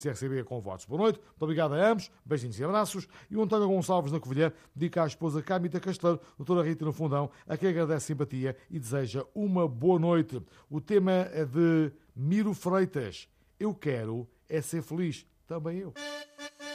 CRCB com votos. Boa noite, muito obrigado a ambos, beijinhos e abraços. E o António Gonçalves, na Covilhã, dedica à esposa Câmita Casteleiro, doutora Rita no Fundão, a quem agradece simpatia e deseja uma boa noite. O tema é de Miro Freitas. Eu quero é ser feliz. Também eu.